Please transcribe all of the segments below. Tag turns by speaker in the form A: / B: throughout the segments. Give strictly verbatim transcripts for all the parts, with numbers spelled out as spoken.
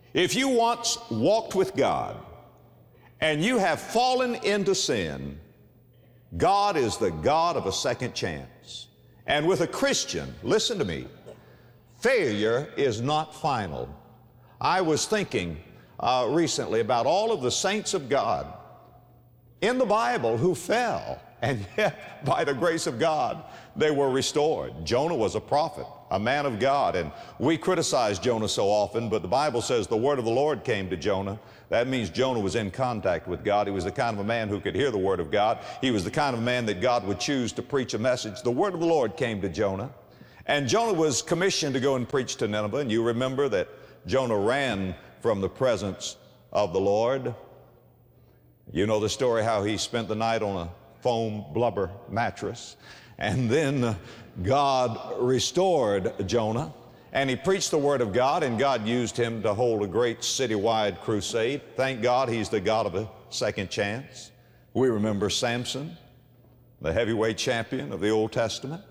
A: If you once walked with God and you have fallen into sin, God is the God of a second chance. And with a Christian, listen to me, failure is not final. I was thinking uh, recently about all of the saints of God in the Bible who fell, and yet by the grace of God they were restored. Jonah was a prophet, a man of God, and we criticize Jonah so often, but the Bible says the word of the Lord came to Jonah. That means Jonah was in contact with God. He was the kind of a man who could hear the word of God. He was the kind of man that God would choose to preach a message. The word of the Lord came to Jonah, and Jonah was commissioned to go and preach to Nineveh. And you remember that Jonah ran from the presence of the Lord. You know the story how he spent the night on a foam blubber mattress. And then God restored Jonah, and he preached the word of God, and God used him to hold a great citywide crusade. Thank God he's the God of a second chance. We remember Samson, the heavyweight champion of the Old Testament.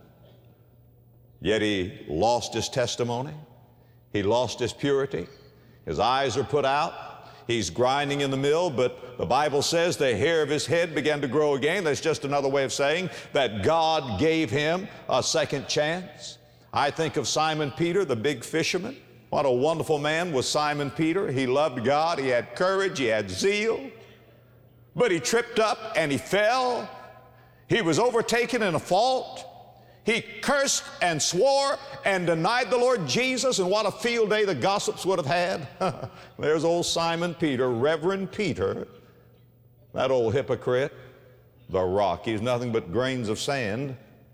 A: Yet he lost his testimony. He lost his purity. His eyes are put out. He's grinding in the mill, but the Bible says the hair of his head began to grow again. That's just another way of saying that God gave him a second chance. I think of Simon Peter, the big fisherman. What a wonderful man was Simon Peter. He loved God, he had courage, he had zeal. But he tripped up and he fell. He was overtaken in a fault. He cursed and swore and denied the Lord Jesus, and what a field day the gossips would have had. There's old Simon Peter, Reverend Peter, that old hypocrite, the rock. He's nothing but grains of sand.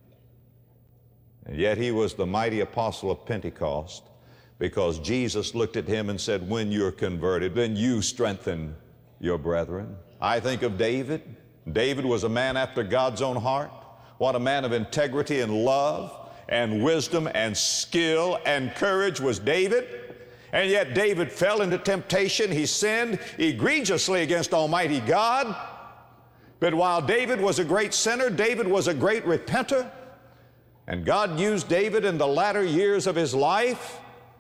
A: And yet he was the mighty apostle of Pentecost, because Jesus looked at him and said, when you're converted, then you strengthen your brethren. I think of David. David was a man after God's own heart. What a man of integrity and love and wisdom and skill and courage was David. And yet David fell into temptation. He sinned egregiously against Almighty God. But while David was a great sinner, David was a great repenter. And God used David in the latter years of his life.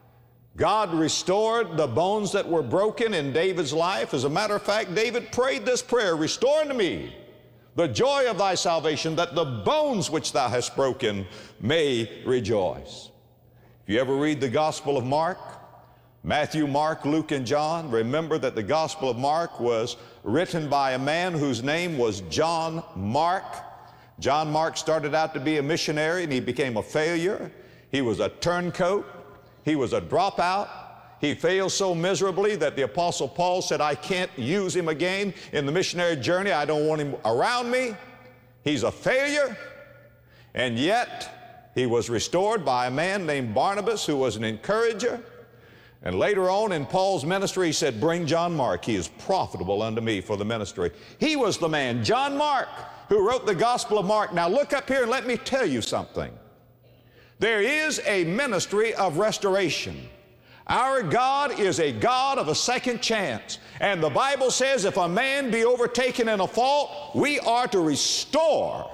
A: God restored the bones that were broken in David's life. As a matter of fact, David prayed this prayer, restore unto me the joy of thy salvation, that the bones which thou hast broken may rejoice. If you ever read the Gospel of Mark, Matthew, Mark, Luke, and John, remember that the Gospel of Mark was written by a man whose name was John Mark. John Mark started out to be a missionary, and he became a failure. He was a turncoat. He was a dropout. He failed so miserably that the Apostle Paul said, I can't use him again in the missionary journey. I don't want him around me. He's a failure. And yet he was restored by a man named Barnabas, who was an encourager. And later on in Paul's ministry, he said, bring John Mark. He is profitable unto me for the ministry. He was the man, John Mark, who wrote the Gospel of Mark. Now look up here and let me tell you something. There is a ministry of restoration. Our God is a God of a second chance. And the Bible says if a man be overtaken in a fault, we are to restore,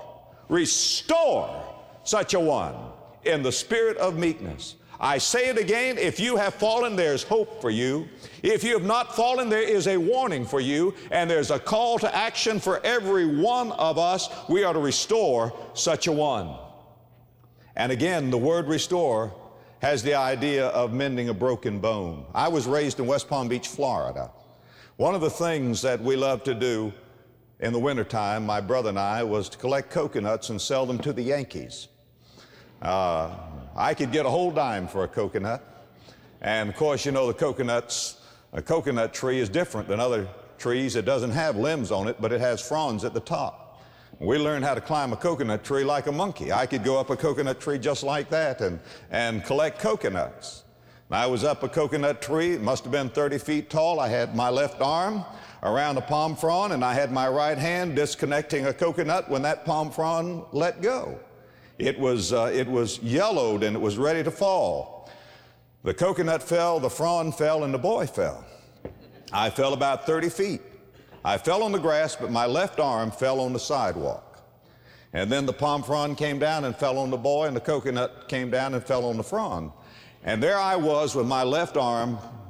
A: restore such a one in the spirit of meekness. I say it again, if you have fallen, there's hope for you. If you have not fallen, there is a warning for you, and there's a call to action for every one of us. We are to restore such a one. And again, the word restore has the idea of mending a broken bone. I was raised in West Palm Beach, Florida. One of the things that we loved to do in the wintertime, my brother and I, was to collect coconuts and sell them to the Yankees. Uh, I could get a whole dime for a coconut. And of course, you know, the coconuts, a coconut tree is different than other trees. It doesn't have limbs on it, but it has fronds at the top. We learned how to climb a coconut tree like a monkey. I could go up a coconut tree just like that and, and collect coconuts. I was up a coconut tree, it must have been thirty feet tall. I had my left arm around a palm frond, and I had my right hand disconnecting a coconut when that palm frond let go. It was, uh, it was yellowed and it was ready to fall. The coconut fell, the frond fell, and the boy fell. I fell about thirty feet. I fell on the grass, but my left arm fell on the sidewalk. And then the palm frond came down and fell on the boy, and the coconut came down and fell on the frond. And there I was with my left arm